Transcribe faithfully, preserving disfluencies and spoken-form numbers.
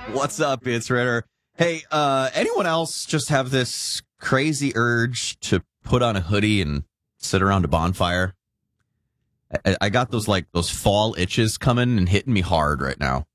What's up, it's Ritter. Hey, uh, anyone else just have this crazy urge to put on a hoodie and sit around a bonfire? I, I got those like those fall itches coming and hitting me hard right now.